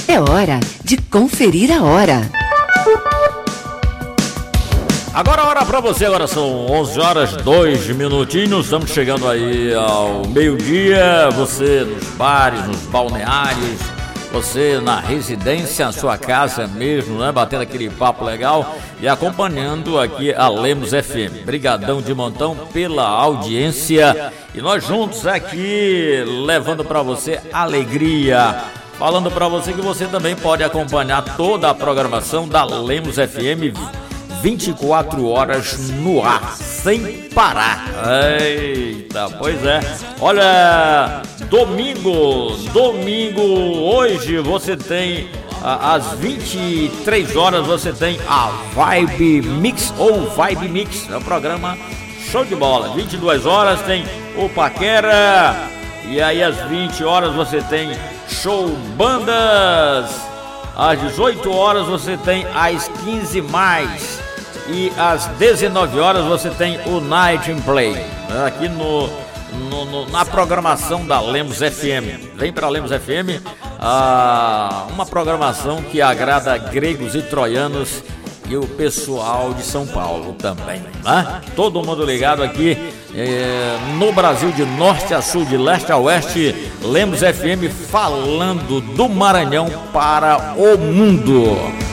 É hora de conferir a hora. Agora a hora pra você, agora são 11 horas 2 minutinhos, estamos chegando aí ao meio-dia, você nos bares, nos balneários, você na residência, na sua casa mesmo, né, batendo aquele papo legal e acompanhando aqui a Lemos FM. Brigadão de montão pela audiência e nós juntos aqui levando pra você alegria, falando pra você que você também pode acompanhar toda a programação da Lemos FM 24 horas no ar, sem parar. Eita, pois é. Olha, domingo, hoje você tem, às 23 horas, você tem a Vibe Mix, ou Vibe Mix, é o programa show de bola. 22 horas tem o Paquera, e aí às 20 horas você tem show bandas, às 18 horas você tem as 15 mais. E às 19 horas você tem o Night and Play, aqui na programação da Lemos FM. Vem para Lemos FM, uma programação que agrada gregos e troianos e o pessoal de São Paulo também, né? Todo mundo ligado aqui no Brasil, de norte a sul, de leste a oeste. Lemos FM falando do Maranhão para o mundo.